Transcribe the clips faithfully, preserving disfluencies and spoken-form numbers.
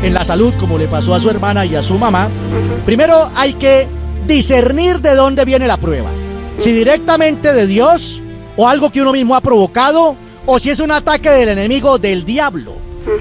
en la salud, como le pasó a su hermana y a su mamá, primero hay que discernir de dónde viene la prueba. Si directamente de Dios, o algo que uno mismo ha provocado, o si es un ataque del enemigo, del diablo.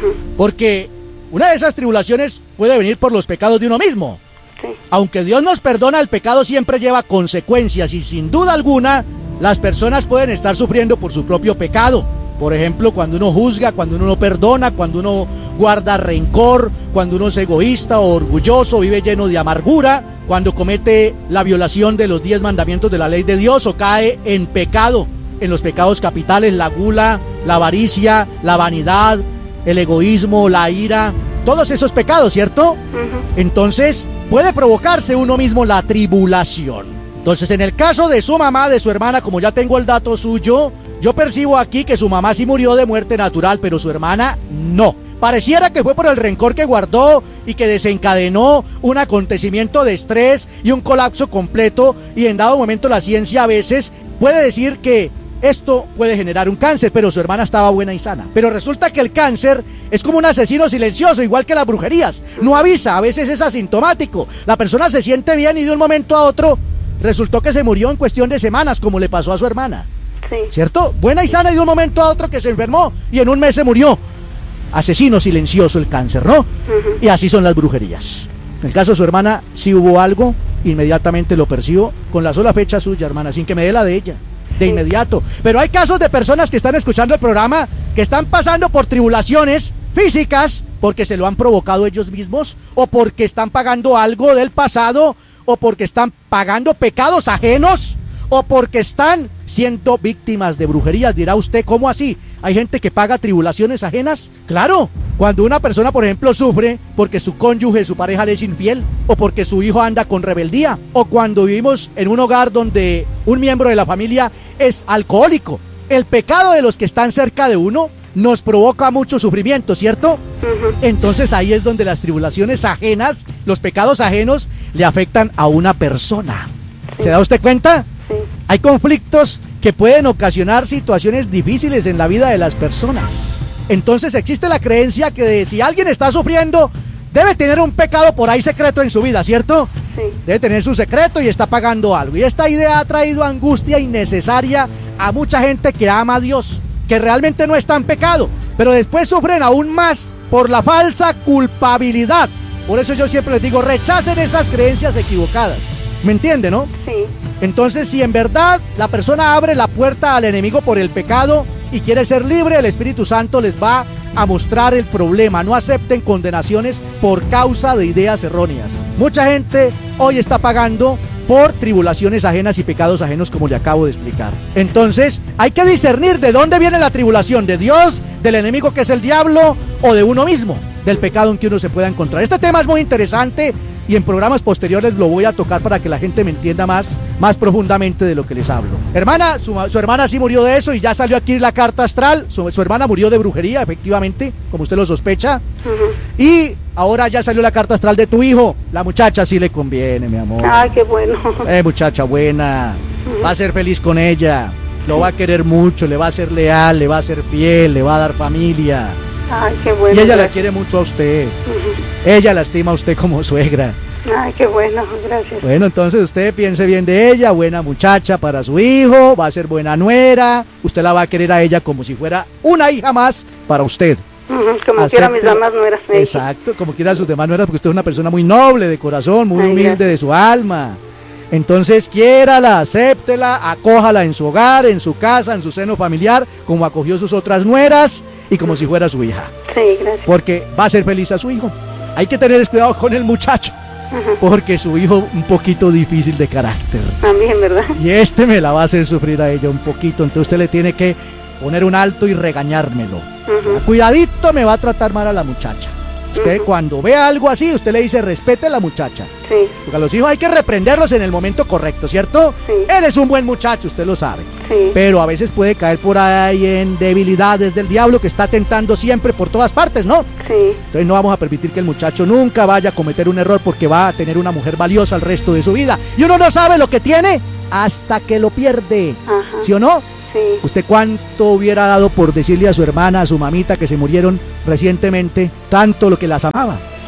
Porque una de esas tribulaciones puede venir por los pecados de uno mismo. Aunque Dios nos perdona, el pecado siempre lleva consecuencias y sin duda alguna las personas pueden estar sufriendo por su propio pecado. Por ejemplo, cuando uno juzga, cuando uno no perdona, cuando uno guarda rencor, cuando uno es egoísta o orgulloso, vive lleno de amargura, cuando comete la violación de los diez mandamientos de la ley de Dios o cae en pecado, en los pecados capitales, la gula, la avaricia, la vanidad, el egoísmo, la ira, todos esos pecados, ¿cierto? Uh-huh. Entonces puede provocarse uno mismo la tribulación. Entonces, en el caso de su mamá, de su hermana, como ya tengo el dato suyo, yo percibo aquí que su mamá sí murió de muerte natural, pero su hermana no. Pareciera que fue por el rencor que guardó y que desencadenó un acontecimiento de estrés y un colapso completo, y en dado momento la ciencia a veces puede decir que esto puede generar un cáncer, pero su hermana estaba buena y sana. Pero resulta que el cáncer es como un asesino silencioso, igual que las brujerías. No avisa, a veces es asintomático. La persona se siente bien y de un momento a otro resultó que se murió en cuestión de semanas, como le pasó a su hermana. Sí. ¿Cierto? Buena y sana y de un momento a otro que se enfermó y en un mes se murió. Asesino silencioso el cáncer, ¿no? Uh-huh. Y así son las brujerías. En el caso de su hermana, sí hubo algo, inmediatamente lo percibo, con la sola fecha suya, hermana, sin que me dé la de ella. De inmediato. Pero hay casos de personas que están escuchando el programa que están pasando por tribulaciones físicas porque se lo han provocado ellos mismos, o porque están pagando algo del pasado, o porque están pagando pecados ajenos, o porque están siendo víctimas de brujerías. Dirá usted, ¿cómo así? ¿Hay gente que paga tribulaciones ajenas? Claro, cuando una persona, por ejemplo, sufre porque su cónyuge, su pareja le es infiel, o porque su hijo anda con rebeldía, o cuando vivimos en un hogar donde un miembro de la familia es alcohólico. El pecado de los que están cerca de uno nos provoca mucho sufrimiento, ¿cierto? Uh-huh. Entonces ahí es donde las tribulaciones ajenas, los pecados ajenos, le afectan a una persona. Sí. ¿Se da usted cuenta? Sí. Hay conflictos que pueden ocasionar situaciones difíciles en la vida de las personas. Entonces existe la creencia que si alguien está sufriendo, debe tener un pecado por ahí secreto en su vida, ¿cierto? Sí. Debe tener su secreto y está pagando algo. Y esta idea ha traído angustia innecesaria a mucha gente que ama a Dios, que realmente no está en pecado, pero después sufren aún más por la falsa culpabilidad. Por eso yo siempre les digo, rechacen esas creencias equivocadas. ¿Me entiende, no? Sí. Entonces, si en verdad la persona abre la puerta al enemigo por el pecado y quiere ser libre, el Espíritu Santo les va a mostrar el problema. No acepten condenaciones por causa de ideas erróneas. Mucha gente hoy está pagando por tribulaciones ajenas y pecados ajenos, como le acabo de explicar. Entonces, hay que discernir de dónde viene la tribulación, de Dios, del enemigo que es el diablo, o de uno mismo, del pecado en que uno se pueda encontrar. Este tema es muy interesante y en programas posteriores lo voy a tocar para que la gente me entienda más, más profundamente de lo que les hablo. Hermana, su, su hermana sí murió de eso y ya salió aquí la carta astral. Su, su hermana murió de brujería, efectivamente, como usted lo sospecha. Uh-huh. Y ahora ya salió la carta astral de tu hijo. La muchacha sí le conviene, mi amor. Ah, qué bueno. Eh, muchacha buena. Uh-huh. Va a ser feliz con ella. Lo va a querer mucho, le va a ser leal, le va a ser fiel, le va a dar familia. Ay, qué bueno. Y ella gracias. La quiere mucho a usted. Uh-huh. Ella la estima a usted como suegra. Ay, qué bueno, gracias. Bueno, entonces usted piense bien de ella, buena muchacha para su hijo, va a ser buena nuera, usted la va a querer a ella como si fuera una hija más para usted. Uh-huh, como quiera mis demás nueras. Exacto, como quiera sus demás nueras, porque usted es una persona muy noble de corazón, muy Ay, humilde gracias. De su alma. Entonces quiérala, acéptela, acójala en su hogar, en su casa, en su seno familiar, como acogió sus otras nueras y como si fuera su hija. Sí, gracias. Porque va a ser feliz a su hijo. Hay que tener cuidado con el muchacho, uh-huh. porque su hijo un poquito difícil de carácter. También, ¿verdad? Y este me la va a hacer sufrir a ella un poquito, entonces usted le tiene que poner un alto y regañármelo. Uh-huh. Cuidadito, me va a tratar mal a la muchacha. Usted uh-huh. cuando vea algo así, usted le dice respete a la muchacha. Sí. Porque a los hijos hay que reprenderlos en el momento correcto, ¿cierto? Sí. Él es un buen muchacho, usted lo sabe. Sí. Pero a veces puede caer por ahí en debilidades del diablo que está tentando siempre por todas partes, ¿no? Sí. Entonces no vamos a permitir que el muchacho nunca vaya a cometer un error porque va a tener una mujer valiosa el resto de su vida. Y uno no sabe lo que tiene hasta que lo pierde. Ajá. ¿Sí o no? Sí. ¿Usted cuánto hubiera dado por decirle a su hermana, a su mamita que se murieron recientemente, tanto lo que las amaba?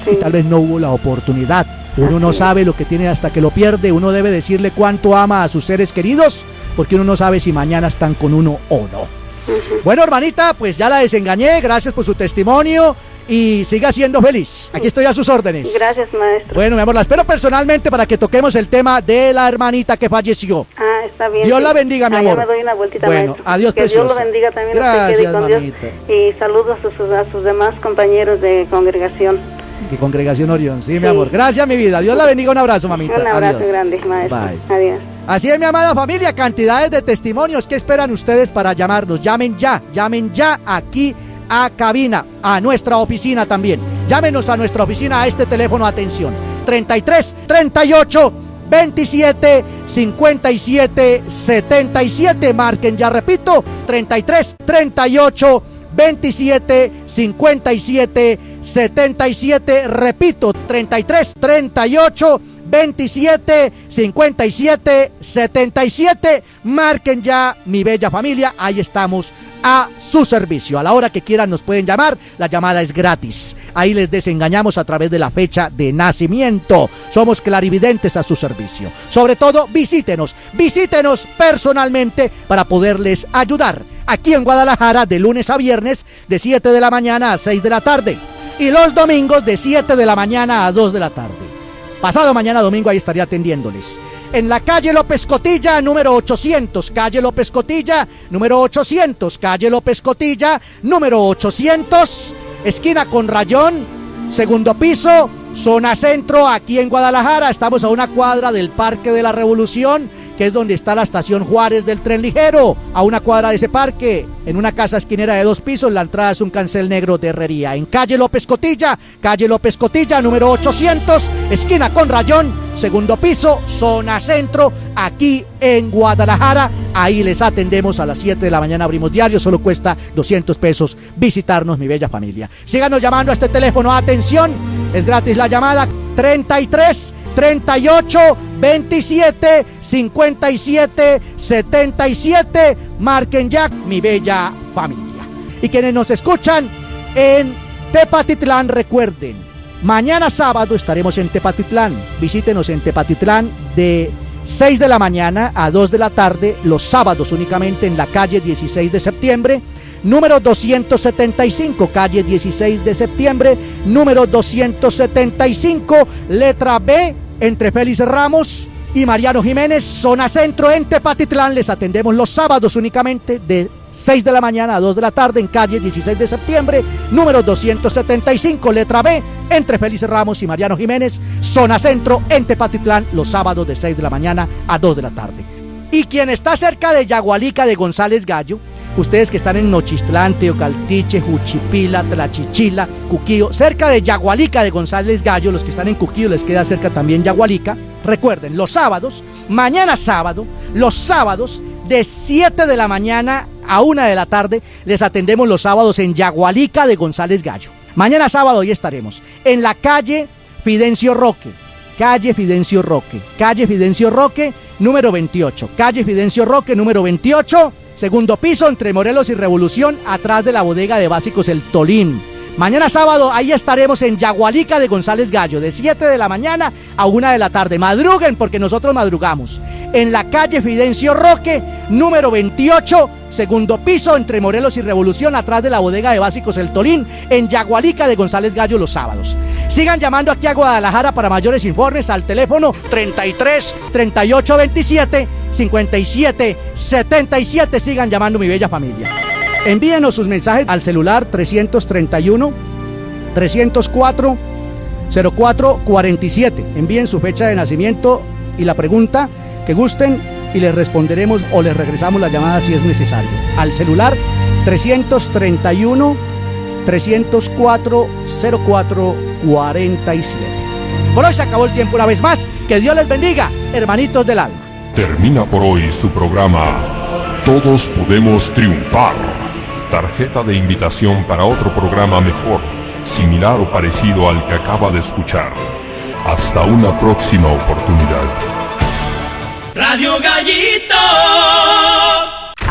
Sí. Y tal vez no hubo la oportunidad. Uno no sabe lo que tiene hasta que lo pierde. Uno debe decirle cuánto ama a sus seres queridos, porque uno no sabe si mañana están con uno o no. Uh-huh. Bueno, hermanita, pues ya la desengañé. Gracias por su testimonio y siga siendo feliz. Aquí estoy a sus órdenes. Gracias, maestro. Bueno, mi amor, la espero personalmente para que toquemos el tema de la hermanita que falleció. Ah, está bien. Dios sí. la bendiga, mi ah, amor. Ya me doy una vueltita, bueno, maestro. adiós, que preciosa. Dios lo bendiga también. Gracias, con mamita. Dios, y saludos a sus, a sus demás compañeros de congregación. Que congregación Orión, sí, sí, mi amor. Gracias, mi vida. Dios la bendiga. Un abrazo, mamita. Un abrazo adiós. grande, maestro. Bye. Adiós. Así es, mi amada familia, cantidades de testimonios. ¿Qué esperan ustedes para llamarnos? Llamen ya, llamen ya aquí a cabina, a nuestra oficina también. Llámenos a nuestra oficina a este teléfono, atención, treinta y tres, treinta y ocho, veintisiete, cincuenta y siete, setenta y siete. Marquen ya, repito, treinta y tres, treinta y ocho, veintisiete, cincuenta y siete, setenta y siete. Repito, treinta y tres, treinta y ocho, veintisiete, cincuenta y siete, setenta y siete. Marquen ya, mi bella familia, ahí estamos a su servicio. A la hora que quieran nos pueden llamar, la llamada es gratis. Ahí les desengañamos a través de la fecha de nacimiento. Somos clarividentes a su servicio. Sobre todo, visítenos, visítenos personalmente para poderles ayudar. Aquí en Guadalajara, de lunes a viernes, de siete de la mañana a seis de la tarde. Y los domingos, de siete de la mañana a dos de la tarde. Pasado mañana domingo ahí estaré atendiéndoles. En la calle López Cotilla, número ochocientos, calle López Cotilla, número ochocientos, calle López Cotilla, número ochocientos, esquina con Rayón, segundo piso, zona centro, aquí en Guadalajara. Estamos a una cuadra del Parque de la Revolución, que es donde está la estación Juárez del tren ligero. A una cuadra de ese parque, en una casa esquinera de dos pisos, la entrada es un cancel negro de herrería. En calle López Cotilla, calle López Cotilla, número ochocientos, esquina con Rayón, segundo piso, zona centro, aquí en Guadalajara. Ahí les atendemos a las siete de la mañana, abrimos diario, solo cuesta doscientos pesos visitarnos, mi bella familia. Síganos llamando a este teléfono, atención, es gratis la llamada, treinta y tres, treinta y ocho, veintisiete, cincuenta y siete, setenta y siete. Marquen ya, mi bella familia. Y quienes nos escuchan en Tepatitlán, recuerden, mañana sábado estaremos en Tepatitlán. Visítenos en Tepatitlán de seis de la mañana a dos de la tarde, los sábados únicamente, en la calle dieciséis de septiembre, número doscientos setenta y cinco, calle dieciséis de septiembre, número doscientos setenta y cinco, letra B, entre Félix Ramos y Mariano Jiménez, zona centro en Tepatitlán. Les atendemos los sábados únicamente de seis de la mañana a dos de la tarde en calle dieciséis de septiembre, número doscientos setenta y cinco, letra B, entre Félix Ramos y Mariano Jiménez, zona centro en Tepatitlán, los sábados de seis de la mañana a dos de la tarde. Y quien está cerca de Yagualica de González Gallo, ustedes que están en Nochistlán, Teocaltiche, Juchipila, Tlachichila, Cuquío, cerca de Yagualica de González Gallo, los que están en Cuquío les queda cerca también Yagualica. Recuerden, los sábados, mañana sábado, los sábados de siete de la mañana a una de la tarde, les atendemos los sábados en Yagualica de González Gallo. Mañana sábado hoy estaremos en la calle Fidencio Roque, calle Fidencio Roque, calle Fidencio Roque, número veintiocho, calle Fidencio Roque, número veintiocho, segundo piso, entre Morelos y Revolución, atrás de la bodega de básicos El Tolín. Mañana sábado ahí estaremos en Yagualica de González Gallo, de siete de la mañana a una de la tarde. Madruguen porque nosotros madrugamos. En la calle Fidencio Roque, número veintiocho, segundo piso, entre Morelos y Revolución, atrás de la bodega de básicos El Tolín, en Yagualica de González Gallo los sábados. Sigan llamando aquí a Guadalajara para mayores informes al teléfono treinta y tres, treinta y ocho, veintisiete, cincuenta y siete, setenta y siete. Sigan llamando, mi bella familia. Envíenos sus mensajes al celular trescientos treinta y uno, trescientos cuatro, cero cuatro cuarenta y siete. Envíen su fecha de nacimiento y la pregunta que gusten y les responderemos o les regresamos la llamada si es necesario. Al celular trescientos treinta y uno, trescientos cuatro, cero cuatro cuarenta y siete. Por hoy se acabó el tiempo una vez más. Que Dios les bendiga, hermanitos del alma. Termina por hoy su programa Todos Podemos Triunfar. Tarjeta de invitación para otro programa mejor, similar o parecido al que acaba de escuchar. Hasta una próxima oportunidad. Radio Gallito.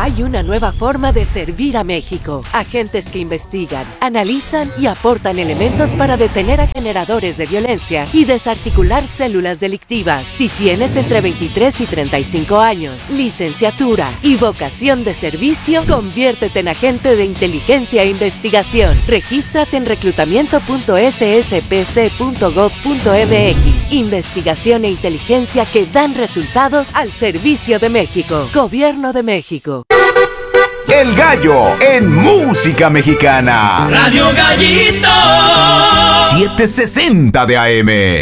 Hay una nueva forma de servir a México. Agentes que investigan, analizan y aportan elementos para detener a generadores de violencia y desarticular células delictivas. Si tienes entre veintitrés y treinta y cinco años, licenciatura y vocación de servicio, conviértete en agente de inteligencia e investigación. Regístrate en reclutamiento punto s s p c punto gov punto m x. Investigación e inteligencia que dan resultados al servicio de México. Gobierno de México. El Gallo en música mexicana. Radio Gallito. setecientos sesenta de A M.